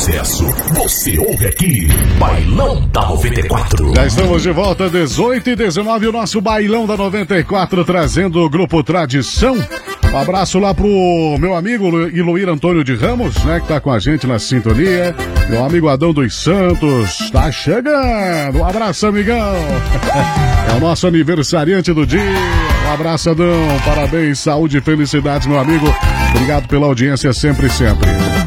sucesso, você ouve aqui, Bailão da 94. Já estamos de volta, 18h19, o nosso Bailão da 94, trazendo o Grupo Tradição. Um abraço lá pro meu amigo Iluir Antônio de Ramos, né, que tá com a gente na sintonia. Meu amigo Adão dos Santos, tá chegando. Um abraço, amigão. É o nosso aniversariante do dia. Um abraço, Adão. Parabéns, saúde e felicidades, meu amigo. Obrigado pela audiência sempre, sempre.